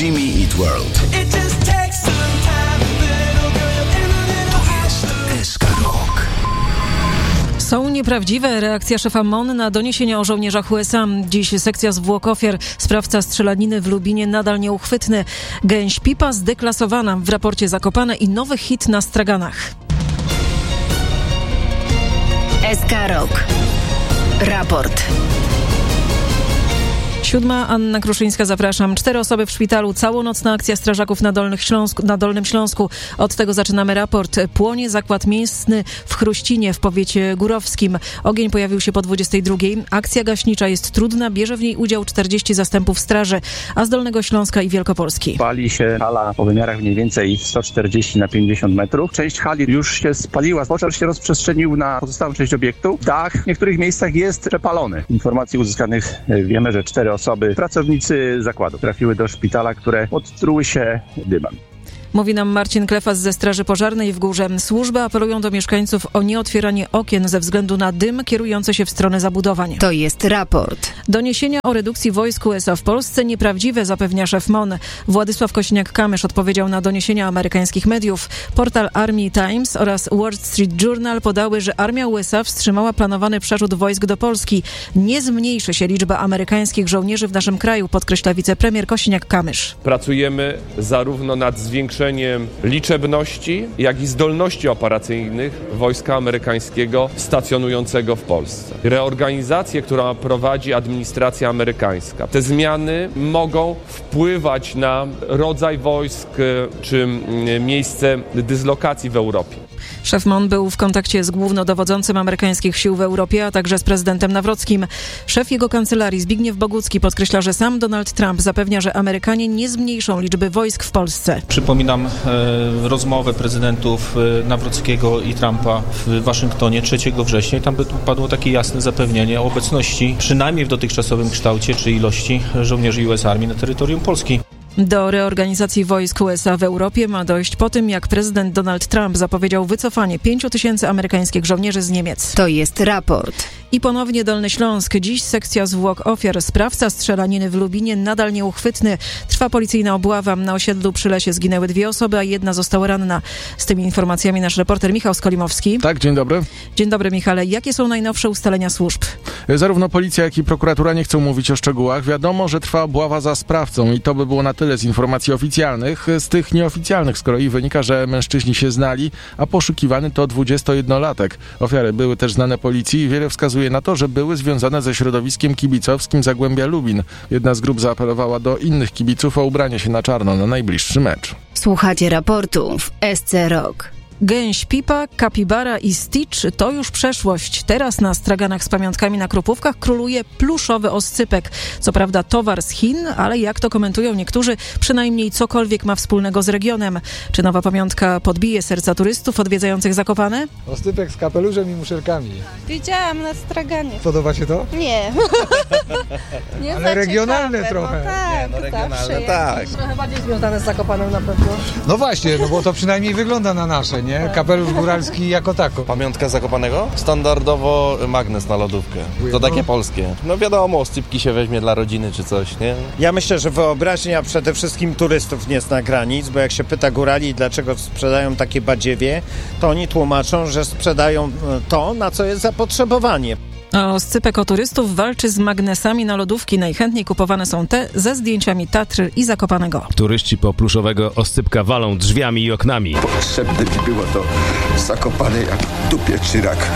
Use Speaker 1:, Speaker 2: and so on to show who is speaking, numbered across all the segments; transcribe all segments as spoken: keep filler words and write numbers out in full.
Speaker 1: Jimmy Eat World. To jest S K Rock.
Speaker 2: Są nieprawdziwe. Reakcja szefa M O N na doniesienia o żołnierzach U S A. Dziś sekcja zwłok ofiar. Sprawca strzelaniny w Lubinie nadal nieuchwytny. Gęś pipa zdeklasowana. W raporcie Zakopane i nowy hit na straganach.
Speaker 3: S K Rock. Raport.
Speaker 2: Siódma, Anna Kruszyńska, zapraszam. Cztery osoby w szpitalu, całonocna akcja strażaków na, Dolnych Śląsku, na Dolnym Śląsku. Od tego zaczynamy raport. Płonie zakład mięsny w Chruścinie w powiecie górowskim. Ogień pojawił się po dwudziestej drugiej. Akcja gaśnicza jest trudna, bierze w niej udział czterdzieści zastępów straży, a z Dolnego Śląska i Wielkopolski.
Speaker 4: Pali się hala o wymiarach mniej więcej sto czterdzieści na pięćdziesiąt metrów. Część hali już się spaliła, pożar się rozprzestrzenił na pozostałą część obiektu. Dach w niektórych miejscach jest przepalony. Informacji uzyskanych wiemy, że cztery osoby, pracownicy zakładu, trafiły do szpitala, które odtruły się dymem.
Speaker 2: Mówi nam Marcin Klefas ze Straży Pożarnej w Górze. Służby apelują do mieszkańców o nieotwieranie okien ze względu na dym kierujący się w stronę zabudowań.
Speaker 3: To jest raport.
Speaker 2: Doniesienia o redukcji wojsk U S A w Polsce nieprawdziwe, zapewnia szef M O N. Władysław Kośniak-Kamysz odpowiedział na doniesienia amerykańskich mediów. Portal Army Times oraz Wall Street Journal podały, że armia U S A wstrzymała planowany przerzut wojsk do Polski. Nie zmniejszy się liczba amerykańskich żołnierzy w naszym kraju, podkreśla wicepremier Kośniak-Kamysz.
Speaker 5: Pracujemy zarówno nad zwiększeniem liczebności, jak i zdolności operacyjnych wojska amerykańskiego stacjonującego w Polsce. Reorganizację, którą prowadzi administracja amerykańska. Te zmiany mogą wpływać na rodzaj wojsk czy miejsce dyslokacji w Europie.
Speaker 2: Szef M O N był w kontakcie z głównodowodzącym amerykańskich sił w Europie, a także z prezydentem Nawrockim. Szef jego kancelarii Zbigniew Bogucki podkreśla, że sam Donald Trump zapewnia, że Amerykanie nie zmniejszą liczby wojsk w Polsce.
Speaker 6: Przypominam e, rozmowę prezydentów e, Nawrockiego i Trumpa w Waszyngtonie trzeciego września i tam padło takie jasne zapewnienie o obecności, przynajmniej w dotychczasowym kształcie czy ilości żołnierzy U S Army na terytorium Polski.
Speaker 2: Do reorganizacji wojsk U S A w Europie ma dojść po tym, jak prezydent Donald Trump zapowiedział wycofanie pięciu tysięcy amerykańskich żołnierzy z Niemiec.
Speaker 3: To jest raport.
Speaker 2: I ponownie Dolny Śląsk. Dziś sekcja zwłok ofiar. Sprawca strzelaniny w Lubinie nadal nieuchwytny. Trwa policyjna obława. Na osiedlu przy lesie zginęły dwie osoby, a jedna została ranna. Z tymi informacjami nasz reporter Michał Skolimowski.
Speaker 7: Tak, dzień dobry.
Speaker 2: Dzień dobry, Michale. Jakie są najnowsze ustalenia służb?
Speaker 7: Zarówno policja, jak i prokuratura nie chcą mówić o szczegółach. Wiadomo, że trwa obława za sprawcą i to by było na tyle z informacji oficjalnych. Z tych nieoficjalnych z kolei wynika, że mężczyźni się znali, a poszukiwany to dwudziestojednolatek. Ofiary były też znane policji i wiele wskazuje na to, że były związane ze środowiskiem kibicowskim Zagłębia Lubin. Jedna z grup zaapelowała do innych kibiców o ubranie się na czarno na najbliższy mecz.
Speaker 3: Słuchacie raportu w S C Rock.
Speaker 2: Gęś pipa, kapibara i Stitch to już przeszłość. Teraz na straganach z pamiątkami na Krupówkach króluje pluszowy oscypek. Co prawda towar z Chin, ale jak to komentują niektórzy, przynajmniej cokolwiek ma wspólnego z regionem. Czy nowa pamiątka podbije serca turystów odwiedzających Zakopane?
Speaker 8: Oscypek z kapeluszem i muszelkami.
Speaker 9: Widziałam na straganie.
Speaker 8: Podoba się to?
Speaker 9: Nie. Nie
Speaker 8: ale regionalne
Speaker 9: ciekawe,
Speaker 8: trochę.
Speaker 9: No tak,
Speaker 8: nie, no regionalne
Speaker 9: tak.
Speaker 2: Trochę bardziej związane z Zakopanem na pewno.
Speaker 8: No właśnie, no bo to przynajmniej wygląda na nasze, nie? Kapelusz góralski jako tako.
Speaker 10: Pamiątka Zakopanego? Standardowo magnes na lodówkę. To takie polskie. No wiadomo, oscypki się weźmie dla rodziny czy coś, nie?
Speaker 11: Ja myślę, że wyobraźnia przede wszystkim turystów nie zna granic, bo jak się pyta górali, dlaczego sprzedają takie badziewie, to oni tłumaczą, że sprzedają to, na co jest zapotrzebowanie.
Speaker 2: Oscypek o turystów walczy z magnesami na lodówki. Najchętniej kupowane są te ze zdjęciami Tatry i Zakopanego.
Speaker 12: Turyści po pluszowego oscypka walą drzwiami i oknami.
Speaker 13: Potrzebne mi było to Zakopane jak w dupie czyrak.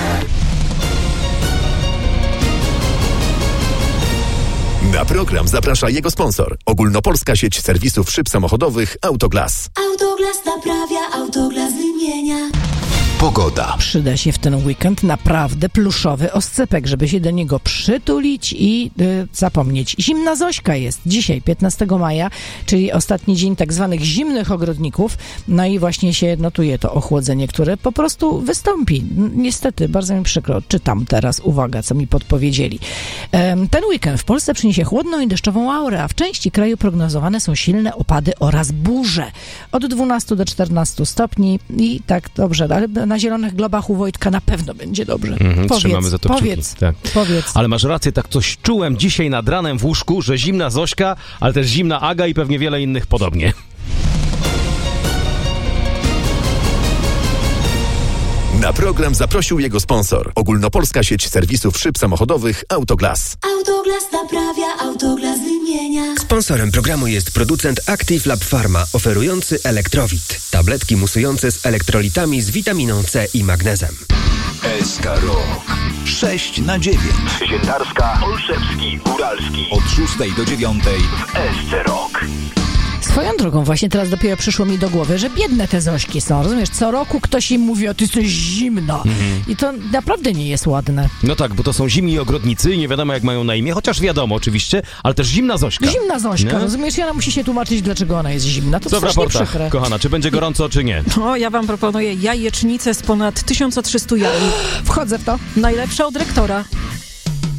Speaker 1: Na program zaprasza jego sponsor. Ogólnopolska sieć serwisów szyb samochodowych Autoglas.
Speaker 14: Autoglas naprawia, Autoglas wymienia.
Speaker 1: Pogoda.
Speaker 15: Przyda się w ten weekend naprawdę pluszowy oscypek, żeby się do niego przytulić i y, zapomnieć. Zimna Zośka jest dzisiaj, piętnastego maja, czyli ostatni dzień tak zwanych zimnych ogrodników. No i właśnie się notuje to ochłodzenie, które po prostu wystąpi. Niestety, bardzo mi przykro. Czytam teraz, uwaga, co mi podpowiedzieli. Ym, ten weekend w Polsce przyniesie chłodną i deszczową aurę, a w części kraju prognozowane są silne opady oraz burze. Od dwunastu do czternastu stopni i tak dobrze, ale na zielonych globach u Wojtka na pewno będzie dobrze.
Speaker 12: Mhm,
Speaker 15: powiedz,
Speaker 12: trzymamy za to
Speaker 15: powiedz,
Speaker 12: kciuki. Tak.
Speaker 15: powiedz.
Speaker 12: Ale masz rację, tak coś czułem dzisiaj nad ranem w łóżku, że zimna Zośka, ale też zimna Aga i pewnie wiele innych podobnie.
Speaker 1: Na program zaprosił jego sponsor. Ogólnopolska sieć serwisów szyb samochodowych Autoglas.
Speaker 14: Autoglas naprawia, Autoglas wymienia.
Speaker 16: Sponsorem programu jest producent Active Lab Pharma, oferujący Elektrowit. Tabletki musujące z elektrolitami z witaminą C i magnezem.
Speaker 17: S K Rock. sześć na dziewięć. Ziętarska, Olszewski, Góralski. Od szóstej do dziewiątej w S C Rock.
Speaker 15: Swoją drogą, właśnie teraz dopiero przyszło mi do głowy, że biedne te Zośki są. Rozumiesz, co roku ktoś im mówi, o ty jesteś zimna. Mhm. I to naprawdę nie jest ładne.
Speaker 12: No tak, bo to są zimni ogrodnicy i nie wiadomo jak mają na imię, chociaż wiadomo oczywiście, ale też zimna Zośka.
Speaker 15: Zimna Zośka, nie? Rozumiesz, i ona musi się tłumaczyć, dlaczego ona jest zimna. To
Speaker 12: co w raportach,
Speaker 15: przykre.
Speaker 12: Kochana, czy będzie gorąco, czy nie?
Speaker 2: O, ja wam proponuję jajecznicę z ponad tysiąc trzysta jaj.
Speaker 15: Wchodzę w to.
Speaker 2: Najlepsza od rektora.